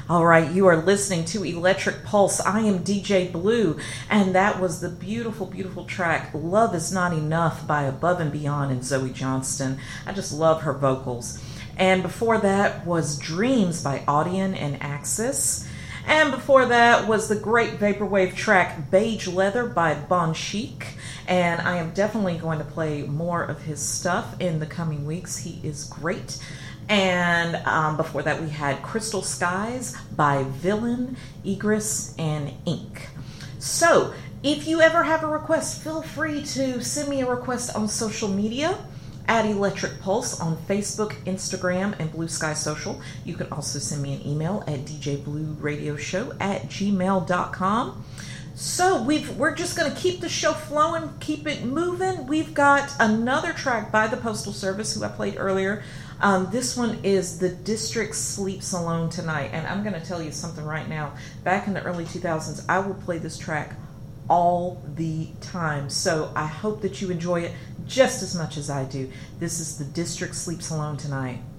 All right, you are listening to Electric Pulse. I am DJ Blue, and that was the beautiful, beautiful track Love Is Not Enough by Above and Beyond and Zoe Johnston. I just love her vocals. And before that was Dreams by Audion and Axis. And before that was the great vaporwave track Beige Leather by Bon Chic. And I am definitely going to play more of his stuff in the coming weeks. He is great. And before that we had Crystal Skies by Villain, Egress, and Ink. So if you ever have a request, feel free to send me a request on social media at Electric Pulse on Facebook, Instagram, and Blue Sky Social. You can also send me an email at djblueradioshow@gmail.com. So we're just going to keep the show flowing, keep it moving. We've got another track by the Postal Service, who I played earlier. This one is The District Sleeps Alone Tonight. And I'm going to tell you something right now. Back in the early 2000s, I would play this track all the time. So I hope that you enjoy it just as much as I do. This is The District Sleeps Alone Tonight.